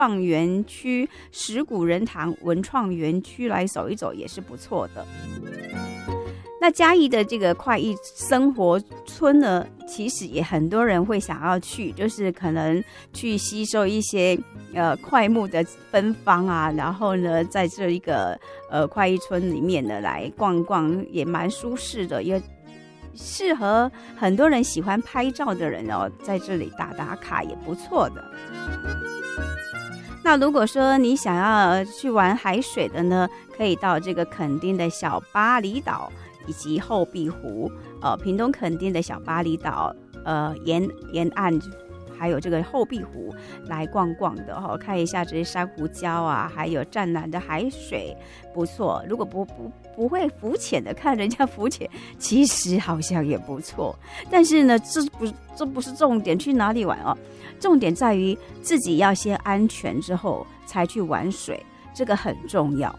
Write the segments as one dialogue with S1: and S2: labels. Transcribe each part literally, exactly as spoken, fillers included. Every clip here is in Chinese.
S1: 棒园区、石鼓人堂文创园区来走一走也是不错的。那嘉义的这个快意生活村呢，其实也很多人会想要去，就是可能去吸收一些呃快木的芬芳啊，然后呢，在这一个呃快意村里面呢来逛逛，也蛮舒适的，也适合很多人喜欢拍照的人哦，在这里打打卡也不错的。那如果说你想要去玩海水的呢，可以到这个垦丁的小巴厘岛以及后壁湖，呃，屏东垦丁的小巴厘岛，呃，沿沿岸还有这个后壁湖来逛逛的哈、哦，看一下这些珊瑚礁啊，还有湛蓝的海水，不错。如果不不不会浮潜的，看人家浮潜，其实好像也不错。但是呢，这不这不是重点，去哪里玩哦？重点在于自己要先安全之后才去玩水，这个很重要。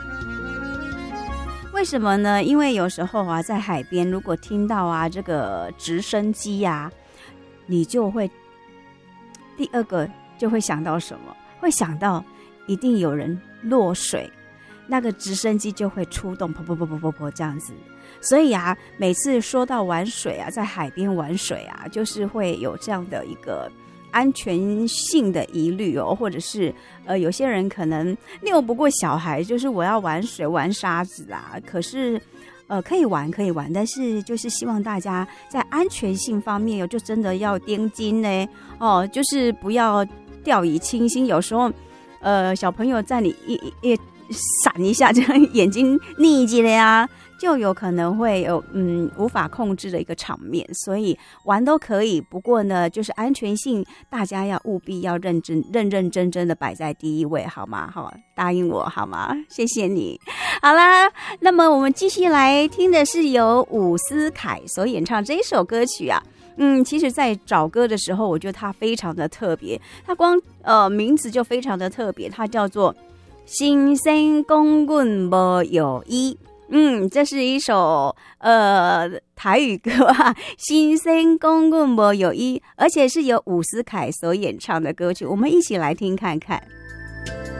S1: 为什么呢？因为有时候啊，在海边如果听到啊这个直升机啊，你就会第二个就会想到什么？会想到一定有人落水，那个直升机就会出动，噗噗噗噗噗噗这样子。所以啊，每次说到玩水啊，在海边玩水啊，就是会有这样的一个安全性的疑虑哦，或者是呃，有些人可能拗不过小孩，就是我要玩水玩沙子啊，可是呃可以玩可以玩，但是就是希望大家在安全性方面有就真的要盯紧呢哦，就是不要掉以轻心，有时候呃小朋友在你一一闪一下，这样眼睛眯起来啊，就有可能会有嗯无法控制的一个场面，所以玩都可以，不过呢，就是安全性，大家要务必要认真、认认真真的摆在第一位，好吗？好，答应我好吗？谢谢你。好啦，那么我们继续来听的是由伍思凯所演唱这一首歌曲啊。嗯，其实在找歌的时候，我觉得它非常的特别，它光呃名字就非常的特别，它叫做新生公棍无有意。嗯，这是一首呃台语歌啊，新生公棍无有意，而且是由伍思凯所演唱的歌曲，我们一起来听看看。